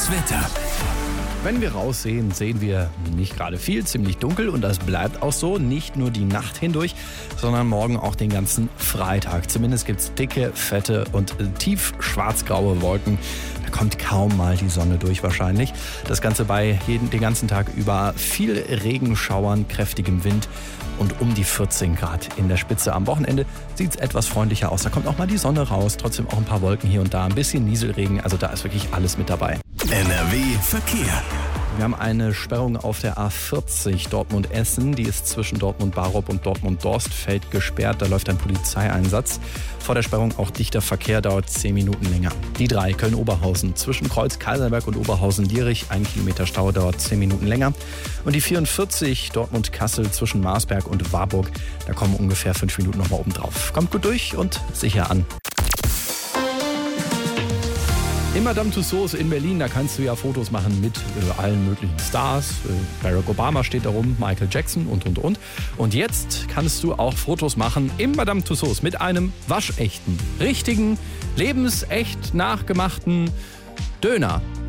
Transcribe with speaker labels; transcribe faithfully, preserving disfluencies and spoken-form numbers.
Speaker 1: Das Wetter.
Speaker 2: Wenn wir raussehen, sehen wir nicht gerade viel, ziemlich dunkel und das bleibt auch so, nicht nur die Nacht hindurch, sondern morgen auch den ganzen Freitag. Zumindest gibt es dicke, fette und tief schwarz-graue Wolken. Da kommt kaum mal die Sonne durch wahrscheinlich. Das Ganze bei jeden, den ganzen Tag über viel Regenschauern, kräftigem Wind und um die vierzehn Grad in der Spitze. Am Wochenende sieht es etwas freundlicher aus. Da kommt auch mal die Sonne raus, trotzdem auch ein paar Wolken hier und da, ein bisschen Nieselregen. Also da ist wirklich alles mit dabei.
Speaker 1: N R W Verkehr.
Speaker 2: Wir haben eine Sperrung auf der A vierzig Dortmund-Essen. Die ist zwischen Dortmund-Barup und Dortmund-Dorstfeld gesperrt. Da läuft ein Polizeieinsatz. Vor der Sperrung auch dichter Verkehr, dauert zehn Minuten länger. Die drei Köln-Oberhausen zwischen Kreuz-Kaiserberg und Oberhausen-Lierich. Ein Kilometer Stau, dauert zehn Minuten länger. Und die vierundvierzig Dortmund-Kassel zwischen Marsberg und Warburg. Da kommen ungefähr fünf Minuten nochmal oben drauf. Kommt gut durch und sicher an. In Madame Tussauds in Berlin, da kannst du ja Fotos machen mit äh, allen möglichen Stars. Äh, Barack Obama steht da rum, Michael Jackson und, und, und. Und jetzt kannst du auch Fotos machen im Madame Tussauds mit einem waschechten, richtigen, lebensecht nachgemachten Döner.